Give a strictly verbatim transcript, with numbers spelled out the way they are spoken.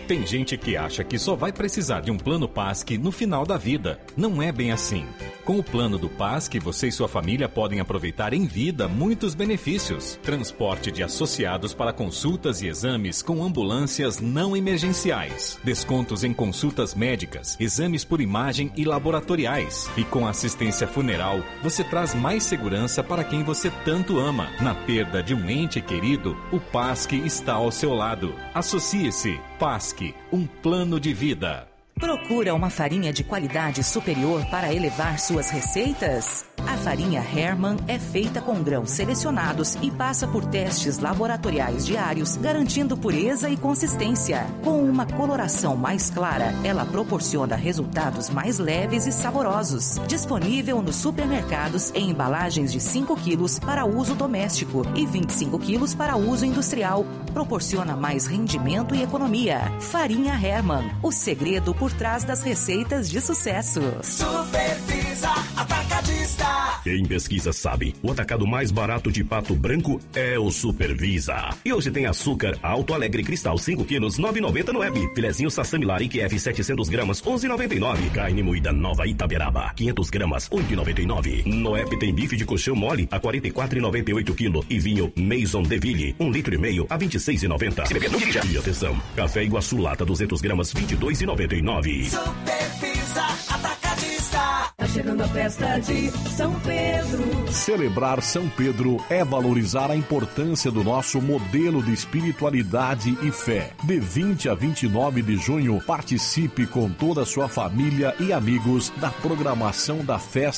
Tem gente que acha que só vai precisar de um plano P A S C no final da vida. Não é bem assim. Com o plano do P A S C, você e sua família podem aproveitar em vida muitos benefícios. Transporte de associados para consultas e exames com ambulâncias não emergenciais. Descontos em consultas médicas, exames por imagem e laboratoriais. E com assistência funeral, você traz mais segurança para quem você tanto ama. Na perda de um ente querido, o P A S C está ao seu lado. Associe-se. P A S C, um plano de vida. Procura uma farinha de qualidade superior para elevar suas receitas? A farinha Hermann é feita com grãos selecionados e passa por testes laboratoriais diários, garantindo pureza e consistência. Com uma coloração mais clara, ela proporciona resultados mais leves e saborosos. Disponível nos supermercados em embalagens de cinco quilos para uso doméstico e vinte e cinco quilos para uso industrial. Proporciona mais rendimento e economia. Farinha Hermann, o segredo por trás das receitas de sucesso. Supervisa Atacadista. Quem pesquisa sabe, o atacado mais barato de Pato Branco é o Supervisa. E hoje tem açúcar Alto Alegre Cristal cinco quilos, nove reais e noventa centavos no Web. Filezinho Sassami Laric F setecentos gramas, onze reais e noventa e nove centavos. Carne moída Nova Itaberaba, quinhentas gramas, oito reais e noventa e nove centavos. No Web tem bife de colchão mole a quarenta e quatro reais e noventa e oito centavos quilo. E vinho Maison Deville, um litro e meio a vinte e seis reais e noventa centavos. E atenção, café Iguaçu Lata duzentas gramas, vinte e dois reais e noventa e nove centavos. Supervisa Atacadista. Tá chegando a festa de São Pedro. Celebrar São Pedro é valorizar a importância do nosso modelo de espiritualidade e fé. De vinte a vinte e nove de junho, participe com toda a sua família e amigos da programação da festa